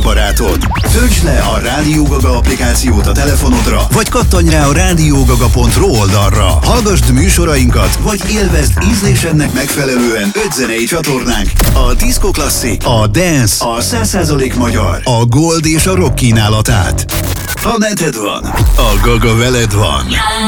barátod. Töltsd le a Rádió Gaga applikációt a telefonodra, vagy kattanj rá a rádiógaga.ru oldalra. Hallgasd műsorainkat, vagy élvezd ízlésednek megfelelően 5 zenei csatornánk: a Disco Classic, a Dance, a 100% magyar, a Gold és a Rock kínálatát. Ha neted van, a Gaga veled van.